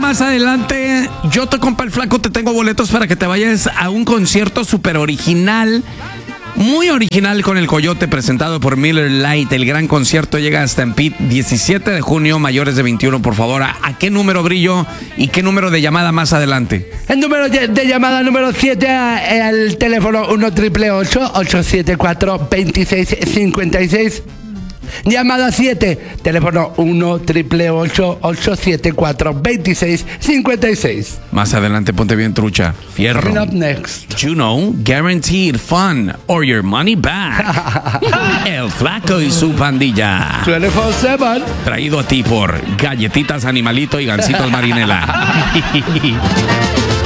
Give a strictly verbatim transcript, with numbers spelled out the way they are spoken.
más adelante, yo te compa el flaco, te tengo boletos para que te vayas a un concierto súper original. Muy original con el Coyote, presentado por Miller Lite. El gran concierto llega a Stampede diecisiete de junio, mayores de veintiuno, por favor. ¿A, a qué número, Brillo? ¿Y qué número de llamada más adelante? El número de, de llamada número siete, el teléfono uno triple ocho, ocho siete cuatro, dos seis cinco seis. Llamada siete, teléfono uno triple ocho, ocho siete cuatro, dos seis cinco seis. Más adelante, ponte bien trucha. Fierro. Coming up next. You know, guaranteed fun or your money back. El Flaco y su pandilla. veinticuatro siete. Traído a ti por Galletitas Animalito y Gancitos Marinela.